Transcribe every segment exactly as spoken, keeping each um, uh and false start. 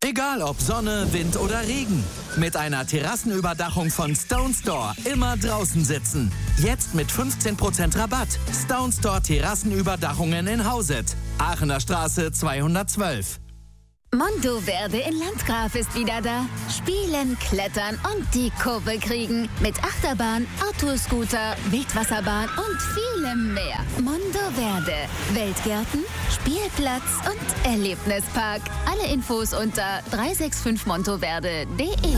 Egal ob Sonne, Wind oder Regen. Mit einer Terrassenüberdachung von Stone Store immer draußen sitzen. Jetzt mit fünfzehn Prozent Rabatt. Stone Store Terrassenüberdachungen in Hauset. Aachener Straße zweihundertzwölf. Mondoverde in Landgraf ist wieder da. Spielen, klettern und die Kurve kriegen. Mit Achterbahn, Autoscooter, Wildwasserbahn und vielem mehr. Mondoverde. Weltgärten, Spielplatz und Erlebnispark. Alle Infos unter drei sechs fünf montoverde punkt de.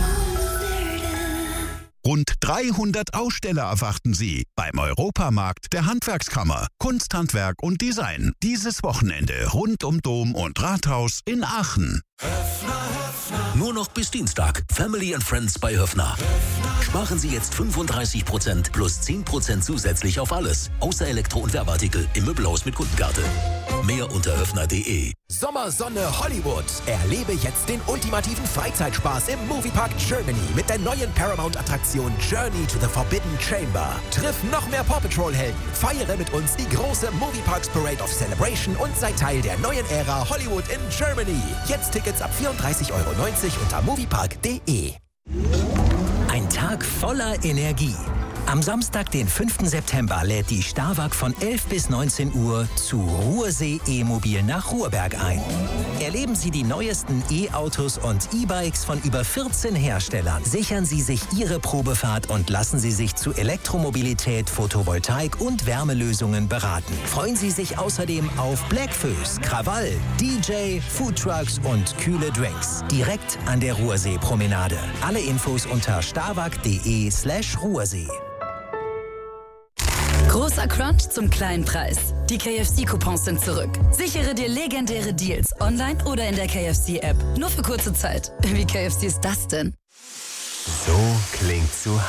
Rund dreihundert Aussteller erwarten Sie beim Europamarkt der Handwerkskammer. Kunst, Handwerk und Design. Dieses Wochenende rund um Dom und Rathaus in Aachen. Höffner, Höffner. Nur noch bis Dienstag. Family and Friends bei Höffner. Höffner. Sparen Sie jetzt fünfunddreißig Prozent plus zehn Prozent zusätzlich auf alles. Außer Elektro- und Werbeartikel im Möbelhaus mit Kundenkarte. Mehr unter höffner punkt de. Sommersonne Hollywood. Erlebe jetzt den ultimativen Freizeitspaß im Moviepark Germany mit der neuen Paramount-Attraktion Journey to the Forbidden Chamber. Triff noch mehr Paw Patrol-Helden. Feiere mit uns die große Movieparks Parade of Celebration und sei Teil der neuen Ära Hollywood in Germany. Jetzt Tickets ab vierunddreißig Euro neunzig unter moviepark punkt de. Ein Tag voller Energie. Am Samstag, den fünften September, lädt die Starwag von elf bis neunzehn Uhr zu Ruhrsee E-Mobil nach Ruhrberg ein. Erleben Sie die neuesten E-Autos und E-Bikes von über vierzehn Herstellern. Sichern Sie sich Ihre Probefahrt und lassen Sie sich zu Elektromobilität, Photovoltaik und Wärmelösungen beraten. Freuen Sie sich außerdem auf Blackfoes, Krawall, D J, Foodtrucks und kühle Drinks. Direkt an der Ruhrsee-Promenade. Alle Infos unter starwag punkt de slash Ruhrsee. Großer Crunch zum kleinen Preis. Die K F C-Coupons sind zurück. Sichere dir legendäre Deals online oder in der K F C-App. Nur für kurze Zeit. Wie K F C ist das denn? So klingt zu